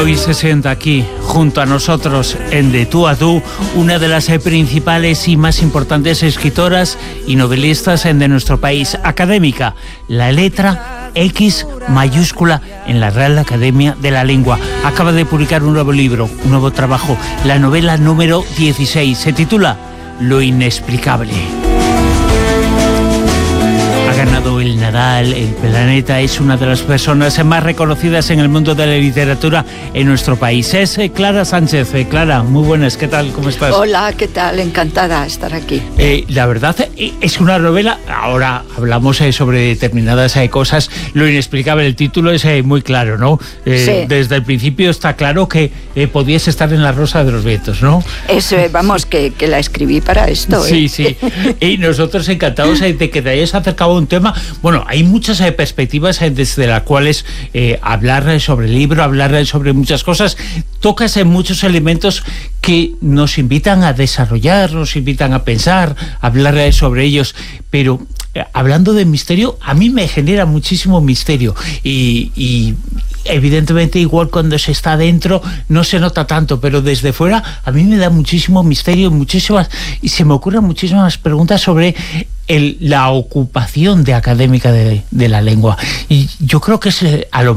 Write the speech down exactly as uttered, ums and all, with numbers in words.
hoy se sienta aquí, junto a nosotros, en De Tú a Tú, una de las principales y más importantes escritoras y novelistas de nuestro país, académica, la letra X mayúscula en la Real Academia de la Lengua. Acaba de publicar un nuevo libro, un nuevo trabajo, la novela número dieciséis, se titula Lo inexplicable. Ha ganado el Nadal, el Planeta, es una de las personas más reconocidas en el mundo de la literatura en nuestro país. Es eh, Clara Sánchez. Eh, Clara, muy buenas, ¿qué tal? ¿Cómo estás? Hola, ¿qué tal? Encantada de estar aquí. Eh, la verdad eh, es una novela, ahora hablamos eh, sobre determinadas eh, cosas, lo inexplicable, el título es eh, muy claro, ¿no? Eh, sí. Desde el principio está claro que eh, podías estar en La Rosa de los Vientos, ¿no? Eso, eh, vamos, que, que la escribí para esto. Sí, ¿eh? sí. Y nosotros encantados eh, de que te hayas acercado a un tema. Bueno, hay muchas eh, perspectivas eh, desde las cuales eh, hablar eh, sobre el libro, hablar eh, sobre muchas cosas. Tocas en eh, muchos elementos que nos invitan a desarrollar, nos invitan a pensar, a hablar eh, sobre ellos. Pero eh, hablando de misterio, a mí me genera muchísimo misterio. Y... y evidentemente igual cuando se está dentro no se nota tanto, pero desde fuera a mí me da muchísimo misterio, muchísimas, y se me ocurren muchísimas preguntas sobre el, la ocupación de académica de, de la lengua, y yo creo que es a lo